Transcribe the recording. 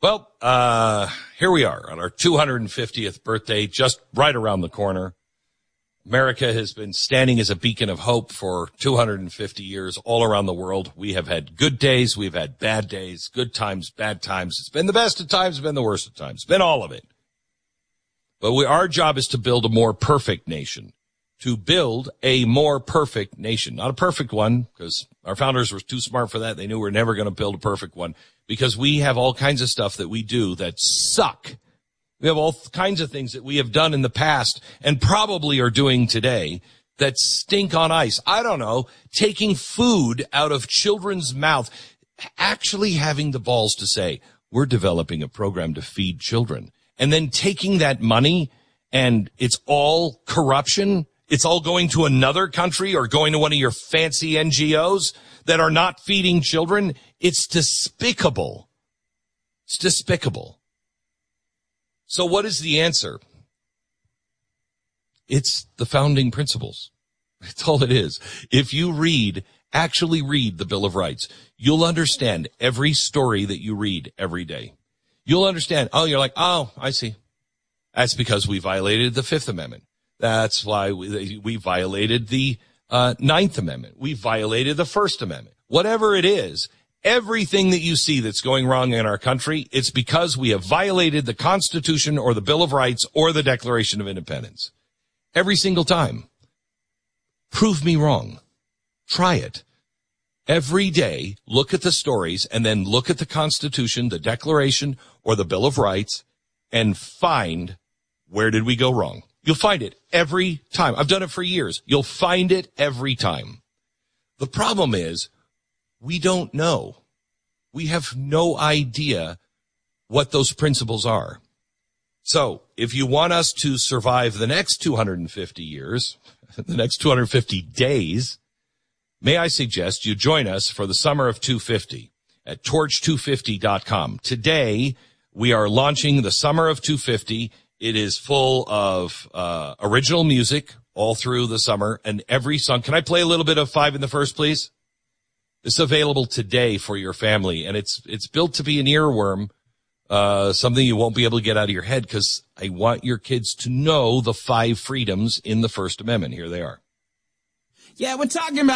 Well, here we are on our 250th birthday, just right around the corner. America has been standing as a beacon of hope for 250 years all around the world. We have had good days. We've had bad days, good times, bad times. It's been the best of times, been the worst of times, been all of it. But our job is to build a more perfect nation, to build a more perfect nation. Not a perfect one, because our founders were too smart for that. They knew we were never going to build a perfect one, because we have all kinds of stuff that we do that suck. We have all kinds of things that we have done in the past and probably are doing today that stink on ice. I don't know, taking food out of children's mouth, actually having the balls to say, we're developing a program to feed children, and then taking that money and it's all corruption. It's all going to another country or going to one of your fancy NGOs that are not feeding children. It's despicable. It's despicable. So what is the answer? It's the founding principles. That's all it is. If you actually read the Bill of Rights, you'll understand every story that you read every day. You'll understand. Oh, you're like, oh, I see. That's because we violated the Fifth Amendment. That's why we violated the Ninth Amendment. We violated the First Amendment. Whatever it is, everything that you see that's going wrong in our country, it's because we have violated the Constitution or the Bill of Rights or the Declaration of Independence. Every single time. Prove me wrong. Try it. Every day, look at the stories and then look at the Constitution, the Declaration, or the Bill of Rights and find where did we go wrong. You'll find it every time. I've done it for years. You'll find it every time. The problem is we don't know. We have no idea what those principles are. So if you want us to survive the next 250 years, the next 250 days, may I suggest you join us for the Summer of 250 at torch250.com. Today, we are launching the Summer of 250. It is full of original music all through the summer, and every song. Can I play a little bit of Five in the First, please? It's available today for your family, and it's built to be an earworm, something you won't be able to get out of your head, because I want your kids to know the 5 freedoms in the First Amendment. Here they are. Yeah, we're talking about